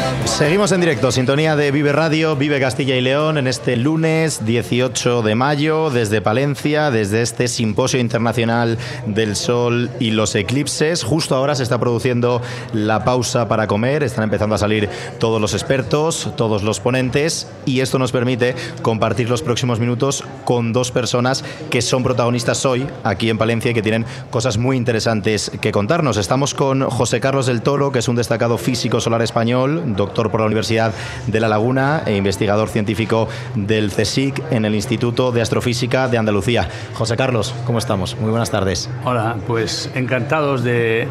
Seguimos en directo, sintonía de Vive Radio, Vive Castilla y León, en este lunes 18 de mayo, desde Palencia, desde este Simposio Internacional del Sol y los Eclipses. Justo ahora se está produciendo la pausa para comer, están empezando a salir todos los expertos, todos los ponentes, y esto nos permite compartir los próximos minutos con dos personas que son protagonistas hoy aquí en Palencia y que tienen cosas muy interesantes que contarnos. Estamos con José Carlos del Toro, que es un destacado físico solar español, doctor por la Universidad de La Laguna e investigador científico del CSIC en el Instituto de Astrofísica de Andalucía. José Carlos, ¿cómo estamos? Muy buenas tardes. Hola, pues encantados de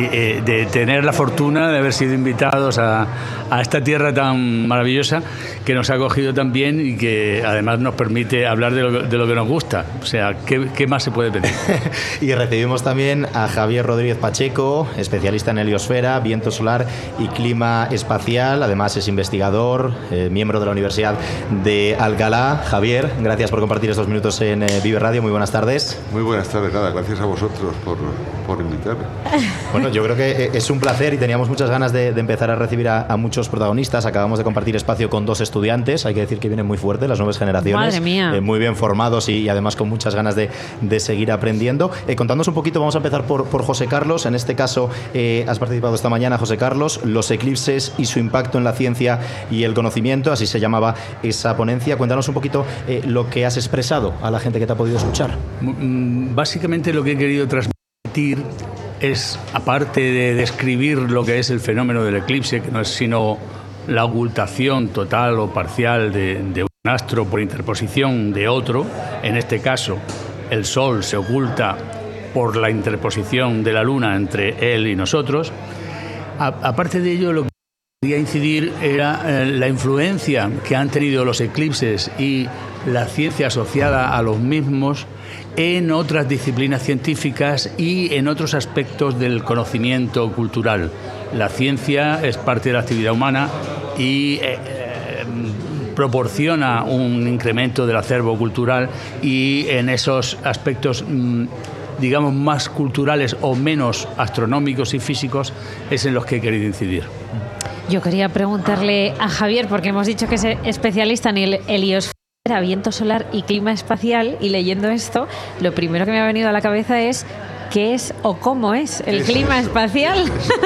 tener la fortuna de haber sido invitados a esta tierra tan maravillosa que nos ha acogido tan bien y que además nos permite hablar de lo que nos gusta. O sea, ¿qué más se puede pedir? Y recibimos también a Javier Rodríguez Pacheco, especialista en heliosfera, viento solar y clima espacial. Además es investigador, miembro de la Universidad de Alcalá. Javier, gracias por compartir estos minutos en Vive Radio. Muy buenas tardes. Muy buenas tardes, nada, gracias a vosotros por invitarme. Bueno, yo creo que es un placer y teníamos muchas ganas de empezar a recibir a muchos protagonistas. Acabamos de compartir espacio con dos estudiantes, hay que decir que vienen muy fuertes las nuevas generaciones. Madre mía. Muy bien formados y además con muchas ganas de seguir aprendiendo. Contándonos un poquito, vamos a empezar por José Carlos. En este caso, has participado esta mañana, José Carlos, los eclipses y su impacto en la ciencia y el conocimiento, así se llamaba esa ponencia. Cuéntanos un poquito lo que has expresado a la gente que te ha podido escuchar. Básicamente lo que he querido transmitir es, aparte de describir lo que es el fenómeno del eclipse, que no es sino la ocultación total o parcial de un astro por interposición de otro, en este caso el Sol se oculta por la interposición de la Luna entre él y nosotros. Aparte de ello, lo que quería incidir era la influencia que han tenido los eclipses y la ciencia asociada a los mismos en otras disciplinas científicas y en otros aspectos del conocimiento cultural. La ciencia es parte de la actividad humana y proporciona un incremento del acervo cultural, y en esos aspectos digamos más culturales o menos astronómicos y físicos es en los que he querido incidir. Yo quería preguntarle a Javier, porque hemos dicho que es especialista en el heliosfera, viento solar y clima espacial, y leyendo esto, lo primero que me ha venido a la cabeza es ¿qué es o cómo es el clima espacial?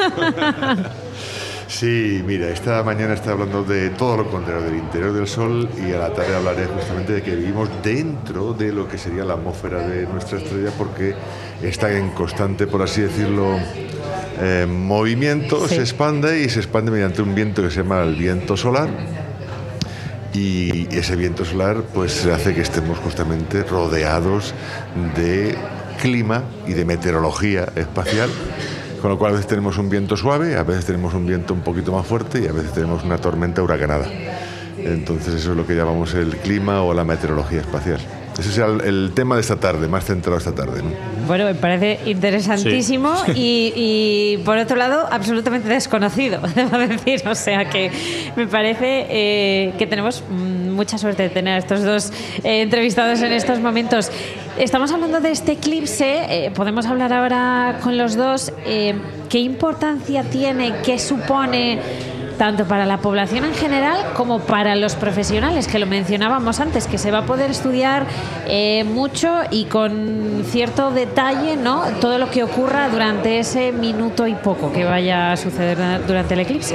Sí, mira, esta mañana está hablando de todo lo contrario, del interior del Sol, y a la tarde hablaré justamente de que vivimos dentro de lo que sería la atmósfera de nuestra estrella, porque está en constante, por así decirlo, movimiento. Sí. Se expande mediante un viento que se llama el viento solar, y ese viento solar pues hace que estemos justamente rodeados de clima y de meteorología espacial, con lo cual a veces tenemos un viento suave, a veces tenemos un viento un poquito más fuerte y a veces tenemos una tormenta huracanada. Entonces eso es lo que llamamos el clima o la meteorología espacial. Ese es el tema de esta tarde, más centrado esta tarde, ¿no? Bueno, me parece interesantísimo. Sí. y por otro lado, absolutamente desconocido, debo decir. O sea que me parece que tenemos mucha suerte de tener a estos dos entrevistados en estos momentos. Estamos hablando de este eclipse, podemos hablar ahora con los dos. ¿Qué importancia tiene, qué supone tanto para la población en general como para los profesionales, que lo mencionábamos antes, que se va a poder estudiar mucho y con cierto detalle, ¿no?, todo lo que ocurra durante ese minuto y poco que vaya a suceder durante el eclipse?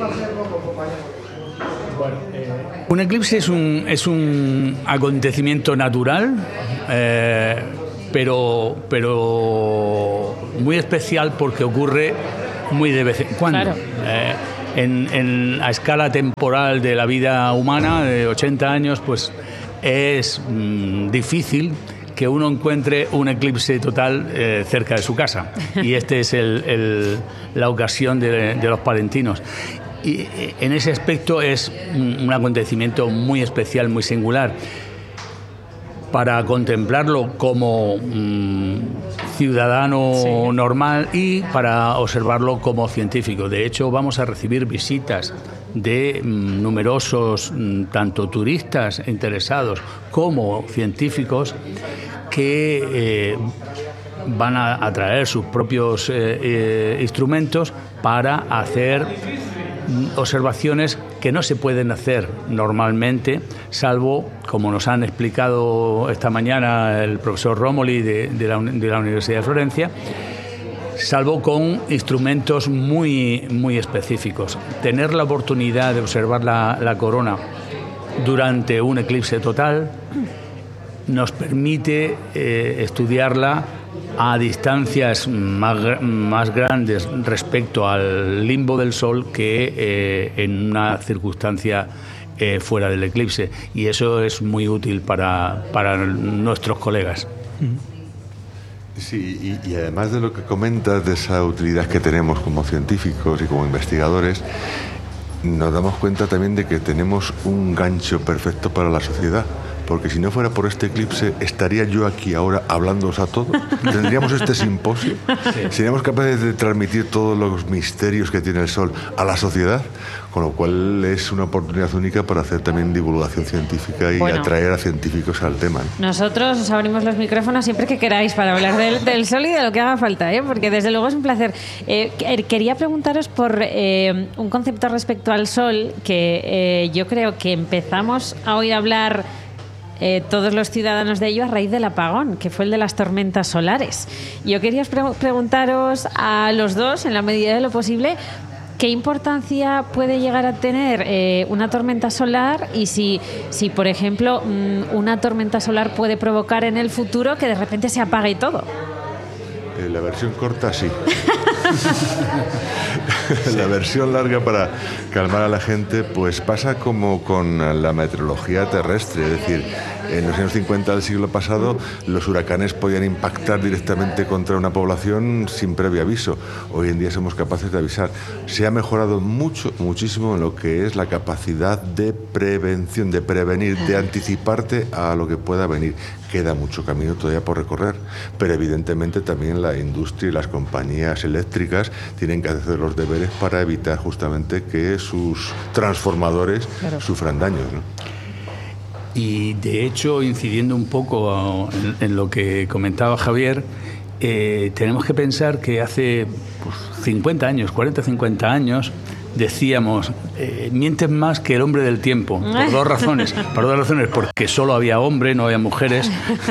Un eclipse es un acontecimiento natural, pero muy especial porque ocurre muy de vez en cuando. Claro. A escala temporal de la vida humana, de 80 años, pues es difícil que uno encuentre un eclipse total cerca de su casa. Y este es la ocasión de los palentinos. Y en ese aspecto es un acontecimiento muy especial, muy singular. Para contemplarlo como ciudadano normal y para observarlo como científico. De hecho, vamos a recibir visitas de numerosos, tanto turistas interesados como científicos, que van a traer sus propios instrumentos para hacer observaciones que no se pueden hacer normalmente, salvo, como nos han explicado esta mañana el profesor Romoli de la Universidad de Florencia, salvo con instrumentos muy, muy específicos. Tener la oportunidad de observar la corona durante un eclipse total nos permite estudiarla a distancias más grandes respecto al limbo del Sol que en una circunstancia fuera del eclipse, y eso es muy útil para nuestros colegas. Sí, y además de lo que comentas, de esa utilidad que tenemos como científicos y como investigadores, nos damos cuenta también de que tenemos un gancho perfecto para la sociedad. Porque si no fuera por este eclipse, estaría yo aquí ahora hablándoos a todos. Tendríamos este simposio. Sí. Seríamos capaces de transmitir todos los misterios que tiene el Sol a la sociedad, con lo cual es una oportunidad única para hacer también divulgación científica y atraer a científicos al tema, ¿no? Nosotros os abrimos los micrófonos siempre que queráis para hablar del Sol y de lo que haga falta, porque desde luego es un placer. Quería preguntaros por un concepto respecto al Sol que yo creo que empezamos a oír hablar todos los ciudadanos de ello a raíz del apagón, que fue el de las tormentas solares. Yo quería preguntaros a los dos, en la medida de lo posible, ¿qué importancia puede llegar a tener una tormenta solar y si, por ejemplo, una tormenta solar puede provocar en el futuro que de repente se apague todo? La versión corta, sí. La versión larga, para calmar a la gente, pues pasa como con la meteorología terrestre. Es decir, en los años 50 del siglo pasado los huracanes podían impactar directamente contra una población sin previo aviso. Hoy en día somos capaces de avisar. Se ha mejorado muchísimo en lo que es la capacidad de prevención, de prevenir, de anticiparte a lo que pueda venir. Queda mucho camino todavía por recorrer, pero evidentemente también la industria y las compañías eléctricas tienen que hacer los deberes para evitar justamente que sus transformadores sufran daños, ¿no? Y de hecho, incidiendo un poco en lo que comentaba Javier, tenemos que pensar que hace 50 años, 40, 50 años, decíamos, mienten más que el hombre del tiempo, por dos razones. Por dos razones, porque solo había hombres, no había mujeres,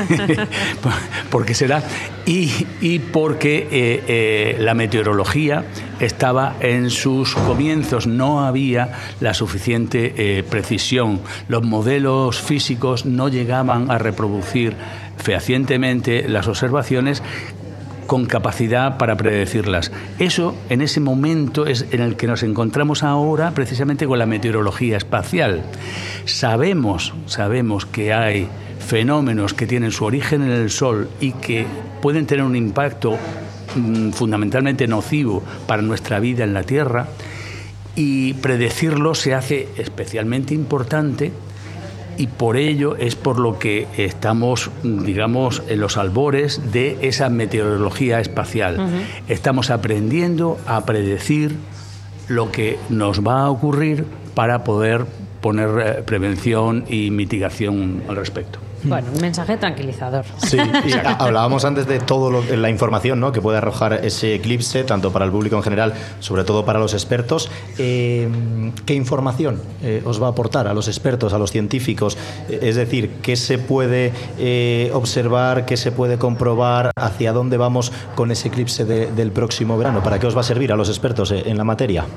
porque será, y porque la meteorología estaba en sus comienzos, no había la suficiente precisión. Los modelos físicos no llegaban a reproducir fehacientemente las observaciones con capacidad para predecirlas. Eso, en ese momento, es en el que nos encontramos ahora, precisamente con la meteorología espacial. Sabemos que hay fenómenos que tienen su origen en el Sol y que pueden tener un impacto fundamentalmente nocivo para nuestra vida en la Tierra, y predecirlo se hace especialmente importante. Y por ello es por lo que estamos, digamos, en los albores de esa meteorología espacial. Uh-huh. Estamos aprendiendo a predecir lo que nos va a ocurrir para poder poner prevención y mitigación al respecto. Bueno, un mensaje tranquilizador. Sí, y hablábamos antes de toda la información, ¿no?, que puede arrojar ese eclipse, tanto para el público en general, sobre todo para los expertos. ¿Qué información os va a aportar a los expertos, a los científicos? Es decir, ¿qué se puede observar, qué se puede comprobar, hacia dónde vamos con ese eclipse del próximo verano? ¿Para qué os va a servir a los expertos en la materia?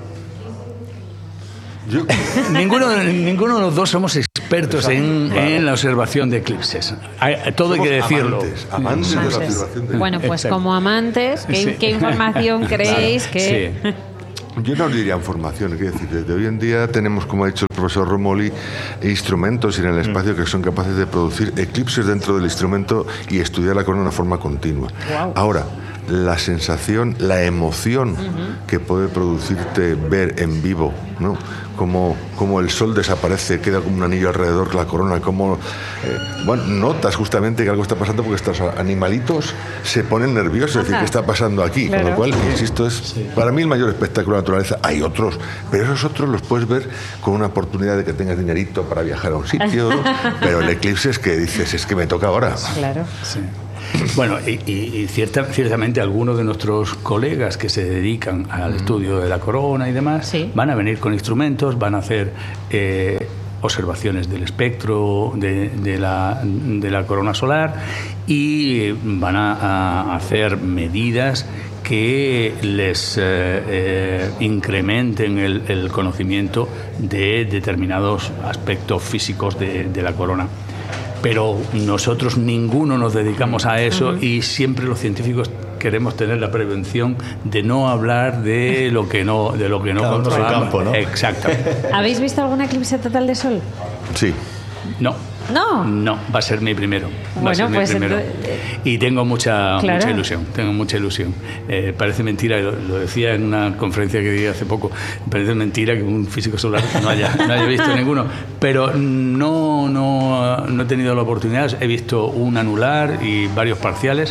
Ninguno de los dos somos expertos en la observación de eclipses. Todo hay que decirlo. Amantes de la observación de eclipses. Bueno, pues como amantes, ¿qué información creéis que...? Sí. Yo no diría información, quiero decir, desde hoy en día tenemos, como ha dicho el profesor Romoli, instrumentos en el espacio que son capaces de producir eclipses dentro del instrumento y estudiar la corona de una forma continua. Wow. Ahora, la sensación, la emoción que puede producirte ver en vivo, ¿no?, como el Sol desaparece, queda como un anillo alrededor de la corona, como notas justamente que algo está pasando porque estos animalitos se ponen nerviosos, es decir, ¿qué está pasando aquí? Claro. Con lo cual, insisto, es para mí el mayor espectáculo de la naturaleza. Hay otros, pero esos otros los puedes ver con una oportunidad de que tengas dinerito para viajar a un sitio, pero el eclipse es que dices, es que me toca ahora. Claro. Sí. Bueno, y ciertamente algunos de nuestros colegas que se dedican al estudio de la corona y demás van a venir con instrumentos, van a hacer observaciones del espectro de la corona solar y van a hacer medidas que les incrementen el conocimiento de determinados aspectos físicos de la corona. Pero nosotros ninguno nos dedicamos a eso y siempre los científicos queremos tener la prevención de no hablar de lo que no controlamos. Campo, ¿no? Exactamente. ¿Habéis visto algún eclipse total de sol? Sí. No, va a ser mi primero. Y tengo mucha ilusión. Parece mentira, lo decía en una conferencia que di hace poco, parece mentira que un físico solar no haya visto ninguno, pero no he tenido la oportunidad. He visto un anular y varios parciales.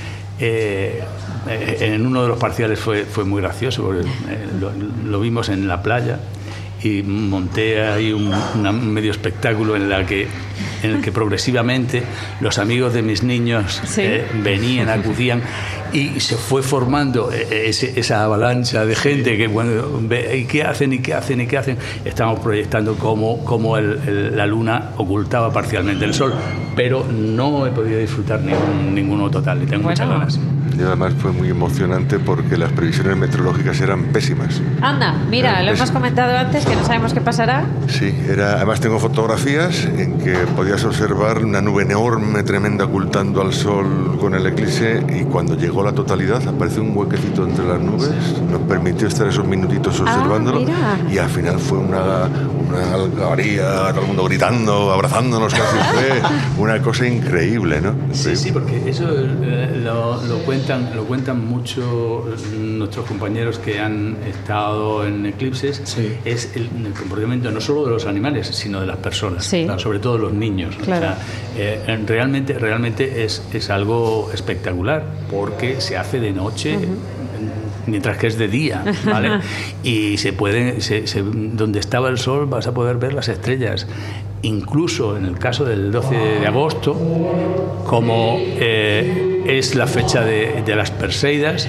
En uno de los parciales fue muy gracioso, porque lo vimos en la playa y monté ahí un medio espectáculo en el que progresivamente los amigos de mis niños venían, acudían y se fue formando esa avalancha de gente que ¿y qué hacen? Estamos proyectando cómo la luna ocultaba parcialmente el sol, pero no he podido disfrutar ninguno total y tengo muchas ganas. Y además fue muy emocionante porque las previsiones meteorológicas eran pésimas. Anda, mira, lo hemos comentado antes, que no sabemos qué pasará. Sí, además tengo fotografías en que podías observar una nube enorme, tremenda, ocultando al sol con el eclipse, y cuando llegó la totalidad apareció un huequecito entre las nubes, nos permitió estar esos minutitos observándolo, y al final fue una algarabía, todo el mundo gritando, abrazándonos, casi fue una cosa increíble, ¿no? Sí, porque eso lo cuentan mucho nuestros compañeros que han estado en eclipses. Es el comportamiento no solo de los animales, sino de las personas, sobre todo los niños. Claro. O sea, realmente es algo espectacular porque se hace de noche. Mientras que es de día, ¿vale? Y donde estaba el sol vas a poder ver las estrellas. Incluso en el caso del 12 de agosto, como es la fecha de las Perseidas,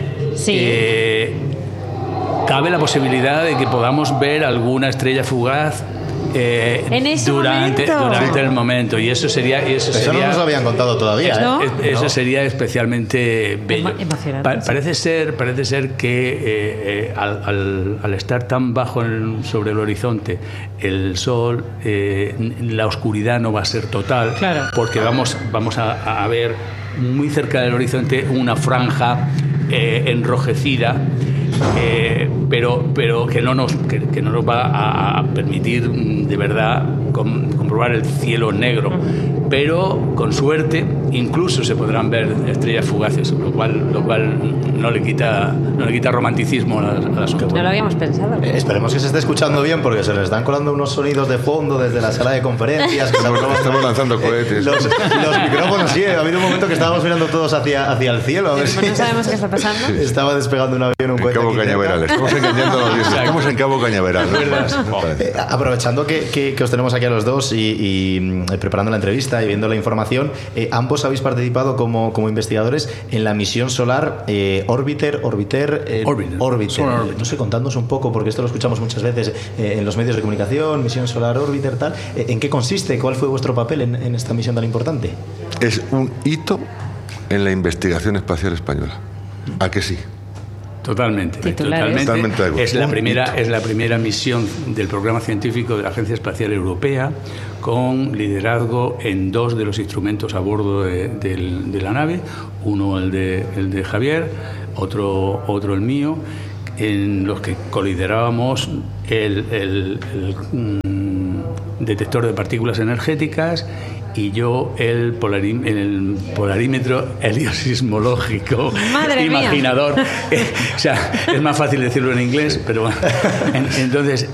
cabe la posibilidad de que podamos ver alguna estrella fugaz durante el momento, y eso sería no nos lo habían contado todavía, ¿no? Eso sería especialmente bello. Parece ser que al estar tan bajo sobre el horizonte el sol, la oscuridad no va a ser total, porque vamos a ver muy cerca del horizonte una franja enrojecida, pero que no nos va a permitir de verdad comprobar el cielo negro, pero con suerte incluso se podrán ver estrellas fugaces, lo cual no le quita romanticismo a las cosas. No lo habíamos pensado. Esperemos que se esté escuchando bien, porque se le están colando unos sonidos de fondo desde la sala de conferencias. Estamos lanzando cohetes. Los micrófonos, sí. Ha habido un momento que estábamos mirando todos hacia el cielo. A ver no sabemos qué está pasando. Estaba despegando un avión, un cohete. Cabo Cañaveral. Estamos engañando a la audiencia. Estamos en Cabo Cañaveral. Aprovechando que os tenemos aquí a los dos y preparando la entrevista y viendo la información, ambos habéis participado como investigadores en la misión solar Orbiter. No sé, contándonos un poco, porque esto lo escuchamos muchas veces en los medios de comunicación, misión solar Orbiter, tal. ¿En qué consiste? ¿Cuál fue vuestro papel en esta misión tan importante? Es un hito en la investigación espacial española. ¿A que sí? Totalmente. Es la primera misión del programa científico de la Agencia Espacial Europea, con liderazgo en 2 de los instrumentos a bordo de la nave, uno el de Javier, otro el mío, en los que coliderábamos el detector de partículas energéticas y yo el polarímetro heliosismológico. ¡Madre imaginador. O sea, es más fácil decirlo en inglés, pero bueno. Entonces,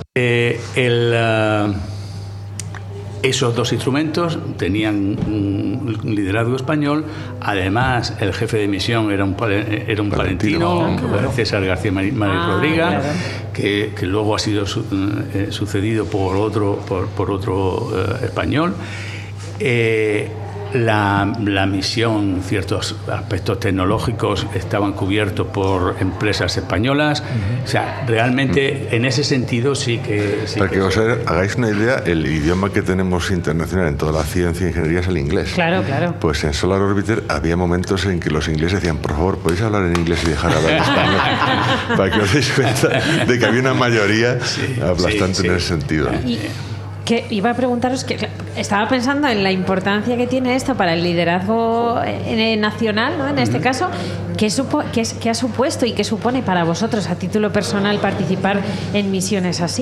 esos 2 instrumentos tenían un liderazgo español. Además, el jefe de misión era un palentino, César García Rodríguez, que luego ha sido sucedido por otro español. La misión, ciertos aspectos tecnológicos estaban cubiertos por empresas españolas. O sea, realmente en ese sentido sí que... Para que os hagáis una idea, el idioma que tenemos internacional en toda la ciencia e ingeniería es el inglés. Claro, claro. Pues en Solar Orbiter había momentos en que los ingleses decían, por favor, ¿podéis hablar en inglés y dejar hablar en español? Para que os deis cuenta de que había una mayoría aplastante en ese sentido. Y que iba a preguntaros, que estaba pensando en la importancia que tiene esto para el liderazgo nacional, ¿no? En este caso, ¿qué ha supuesto y qué supone para vosotros a título personal participar en misiones así?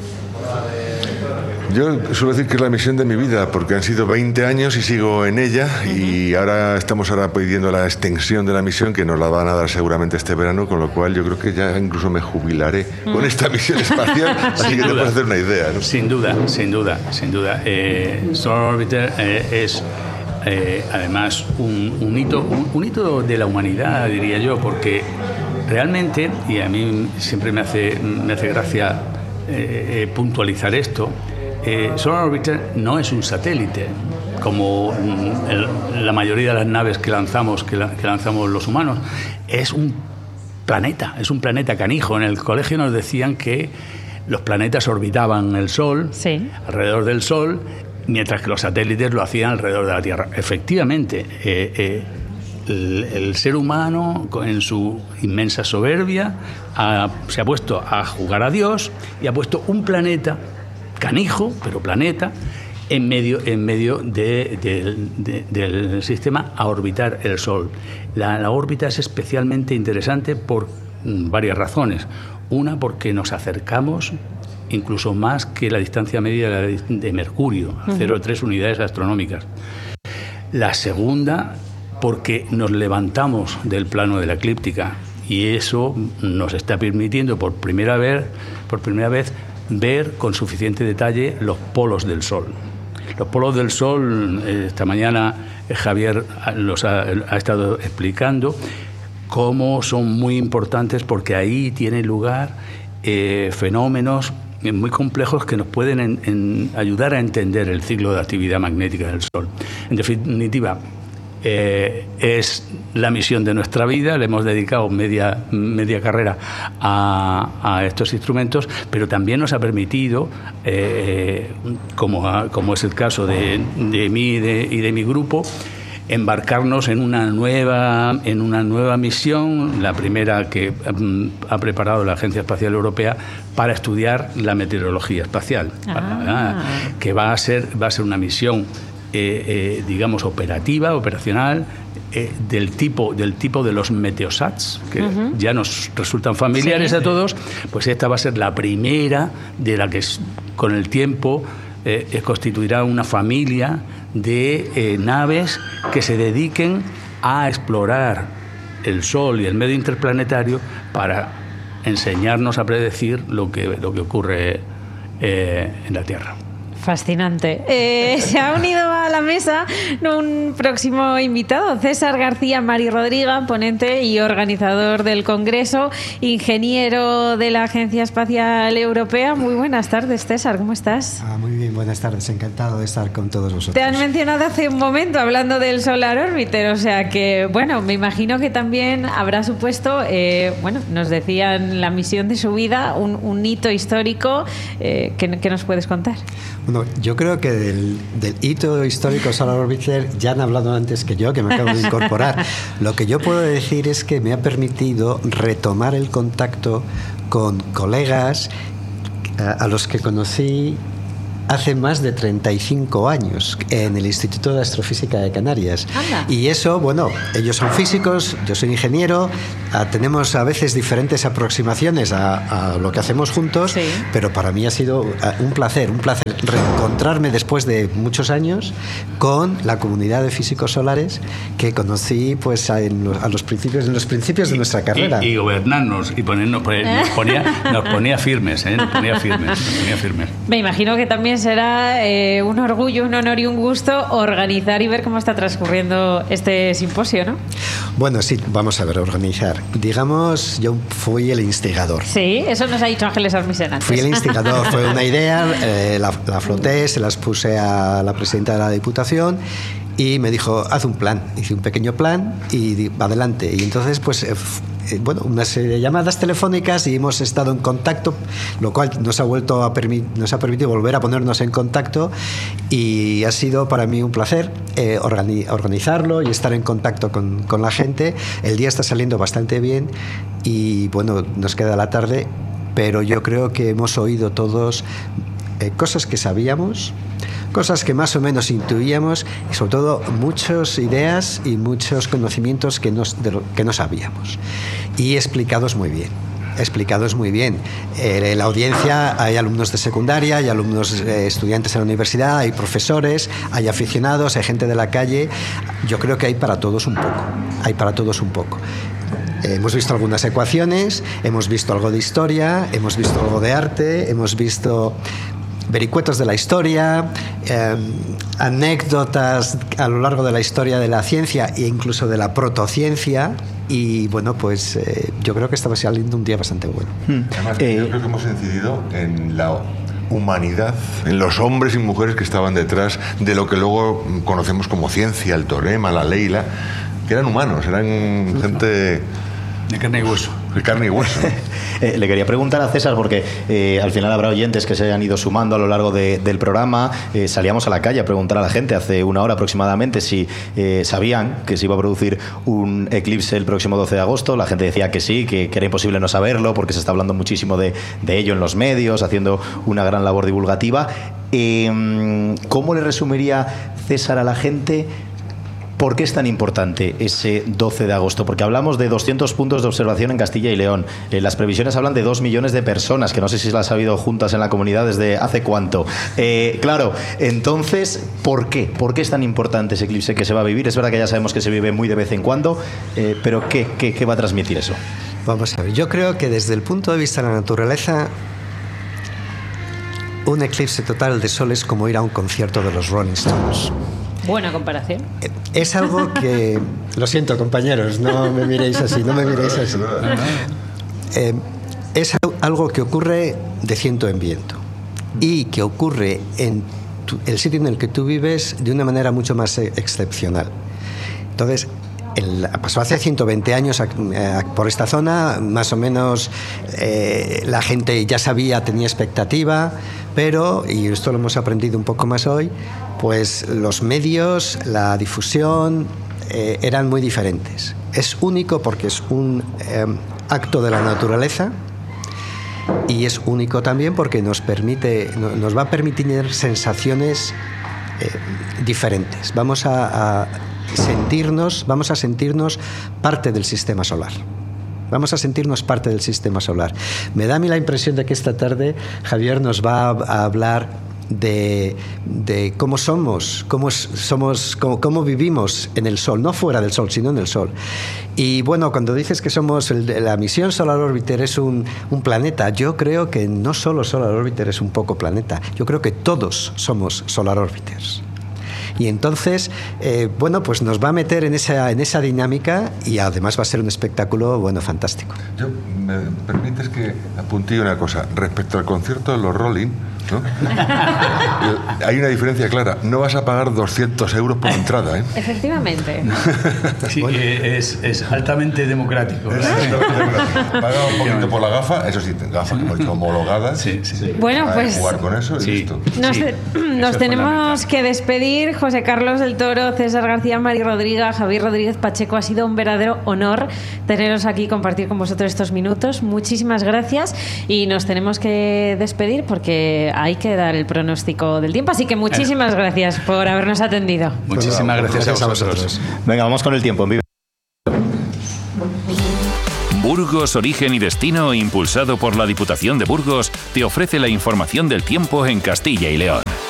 Yo suelo decir que es la misión de mi vida, porque han sido 20 años y sigo en ella, y ahora estamos pidiendo la extensión de la misión, que nos la van a dar seguramente este verano, con lo cual yo creo que ya incluso me jubilaré con esta misión espacial, así que te puedes hacer una idea, ¿no? Sin duda. Solar Orbiter es además un hito de la humanidad, diría yo, porque realmente, y a mí siempre me hace gracia puntualizar esto, Solar Orbiter no es un satélite como la mayoría de las naves que lanzamos los humanos. Es un planeta canijo. En el colegio nos decían que los planetas orbitaban el Sol, alrededor del Sol, mientras que los satélites lo hacían alrededor de la Tierra. Efectivamente, el ser humano, en su inmensa soberbia, se ha puesto a jugar a Dios y ha puesto un planeta canijo, pero planeta, en medio del sistema a orbitar el Sol. La órbita es especialmente interesante por varias razones. Una, porque nos acercamos incluso más que la distancia media de Mercurio, a 0,3 unidades astronómicas. La segunda, porque nos levantamos del plano de la eclíptica, y eso nos está permitiendo por primera vez ver con suficiente detalle los polos del Sol. Los polos del Sol, esta mañana Javier los ha estado explicando cómo son muy importantes, porque ahí tienen lugar fenómenos muy complejos que nos pueden ayudar a entender el ciclo de actividad magnética del Sol. En definitiva, es la misión de nuestra vida. Le hemos dedicado media carrera a estos instrumentos, pero también nos ha permitido, como es el caso de mí y de mi grupo, embarcarnos en una nueva misión, la primera que ha preparado la Agencia Espacial Europea para estudiar la meteorología espacial, que va a ser una misión digamos operacional, del tipo de los meteosats, que ya nos resultan familiares a todos. Pues esta va a ser la primera de la que con el tiempo constituirá una familia de naves que se dediquen a explorar el Sol y el medio interplanetario para enseñarnos a predecir lo que ocurre en la Tierra. Fascinante. Se ha unido a la mesa un próximo invitado, César García Mari Rodriga, ponente y organizador del Congreso, ingeniero de la Agencia Espacial Europea. Muy buenas tardes, César, ¿cómo estás? Muy bien, buenas tardes, encantado de estar con todos vosotros. Te han mencionado hace un momento hablando del Solar Orbiter, o sea que, bueno, me imagino que también habrá supuesto, nos decían la misión de su vida, un hito histórico. ¿Qué nos puedes contar? Bueno, yo creo que del hito histórico Solar Orbiter ya han hablado antes que yo, que me acabo de incorporar. Lo que yo puedo decir es que me ha permitido retomar el contacto con colegas a los que conocí hace más de 35 años en el Instituto de Astrofísica de Canarias. Anda. Y eso, bueno, ellos son físicos, yo soy ingeniero, tenemos a veces diferentes aproximaciones a lo que hacemos juntos, pero para mí ha sido un placer reencontrarme después de muchos años con la comunidad de físicos solares que conocí pues en los principios de nuestra carrera. Y gobernarnos y nos ponía firmes, nos ponía firmes. Me imagino que también será un orgullo, un honor y un gusto organizar y ver cómo está transcurriendo este simposio, ¿no? Bueno, sí, vamos a ver, organizar. Digamos, yo fui el instigador. Sí, eso nos ha dicho Ángeles Armisen antes. Fui el instigador, fue una idea, la floté, se las puse a la presidenta de la Diputación y me dijo, haz un plan. Hice un pequeño plan y adelante. Y entonces, pues, bueno, una serie de llamadas telefónicas y hemos estado en contacto, lo cual nos ha permitido volver a ponernos en contacto, y ha sido para mí un placer organizarlo y estar en contacto con la gente. El día está saliendo bastante bien y, bueno, nos queda la tarde, pero yo creo que hemos oído todos cosas que sabíamos, cosas que más o menos intuíamos, y sobre todo muchas ideas y muchos conocimientos que no sabíamos, y explicados muy bien. En la audiencia hay alumnos de secundaria, hay alumnos estudiantes en la universidad, hay profesores, hay aficionados, hay gente de la calle. Yo creo que hay para todos un poco. Hemos visto algunas ecuaciones, hemos visto algo de historia, hemos visto algo de arte, hemos visto vericuetos de la historia, anécdotas a lo largo de la historia de la ciencia e incluso de la protociencia. Y bueno, pues yo creo que estaba saliendo un día bastante bueno. Además, yo creo que hemos incidido en la humanidad, en los hombres y mujeres que estaban detrás de lo que luego conocemos como ciencia, el teorema, la ley, que eran humanos, eran gente de carne y hueso. De carne y hueso. Le quería preguntar a César, porque al final habrá oyentes que se hayan ido sumando a lo largo del programa. Salíamos a la calle a preguntar a la gente hace una hora aproximadamente si sabían que se iba a producir un eclipse el próximo 12 de agosto. La gente decía que sí, que era imposible no saberlo, porque se está hablando muchísimo de ello en los medios, haciendo una gran labor divulgativa. ¿Cómo le resumiría César a la gente por qué es tan importante ese 12 de agosto? Porque hablamos de 200 puntos de observación en Castilla y León. Las previsiones hablan de 2 millones de personas, que no sé si las ha habido juntas en la comunidad desde hace cuánto. Claro, entonces, ¿por qué? ¿Por qué es tan importante ese eclipse que se va a vivir? Es verdad que ya sabemos que se vive muy de vez en cuando, pero ¿qué va a transmitir eso? Vamos a ver, yo creo que desde el punto de vista de la naturaleza, un eclipse total de sol es como ir a un concierto de los Rolling Stones. Buena comparación. Es algo que... Lo siento, compañeros, no me miréis así. Es algo que ocurre de ciento en viento y que ocurre en el sitio en el que tú vives de una manera mucho más excepcional. Entonces, pasó hace 120 años por esta zona, más o menos la gente ya sabía, tenía expectativa, pero, y esto lo hemos aprendido un poco más hoy, pues los medios, la difusión eran muy diferentes. Es único porque es un acto de la naturaleza, y es único también porque nos va a permitir sensaciones diferentes. Vamos a sentirnos parte del sistema solar. Me da a mí la impresión de que esta tarde Javier nos va a hablar de cómo somos, cómo vivimos en el Sol, no fuera del Sol, sino en el Sol. Y bueno, cuando dices que somos la misión Solar Orbiter es un planeta, yo creo que no solo Solar Orbiter es un poco planeta, yo creo que todos somos Solar Orbiters. Y entonces, bueno, pues nos va a meter en esa dinámica, y además va a ser un espectáculo, bueno, fantástico. ¿Me permites que apunte una cosa? Respecto al concierto de los Rolling, ¿no? Hay una diferencia clara. No vas a pagar 200 euros por entrada, ¿eh? Efectivamente. Sí, bueno, es altamente democrático. Paga un poquito por la gafa, eso sí, gafas homologadas. Sí. Bueno, pues jugar con eso y listo. Nos tenemos que despedir. José Carlos del Toro, César García, Mari Rodríguez, Javier Rodríguez Pacheco, ha sido un verdadero honor teneros aquí y compartir con vosotros estos minutos. Muchísimas gracias, y nos tenemos que despedir porque hay que dar el pronóstico del tiempo, así que muchísimas gracias por habernos atendido. Muchísimas gracias a vosotros. Venga, vamos con el tiempo en Vive. Burgos, Origen y Destino, impulsado por la Diputación de Burgos, te ofrece la información del tiempo en Castilla y León.